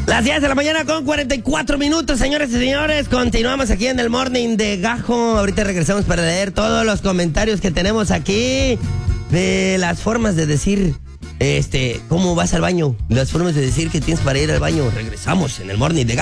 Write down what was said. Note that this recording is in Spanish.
Las 10 de la mañana con 44 minutos, señores y señores. Continuamos aquí en el Morning de Gajo. Ahorita regresamos para leer todos los comentarios que tenemos aquí de las formas de decir, cómo vas al baño, las formas de decir que tienes para ir al baño. Regresamos en el Morning de Gajo.